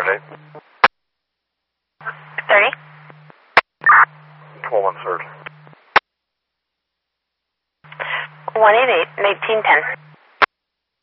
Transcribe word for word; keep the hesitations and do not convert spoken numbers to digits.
eight. thirty. twelve on third. one eight eight, eighteen ten.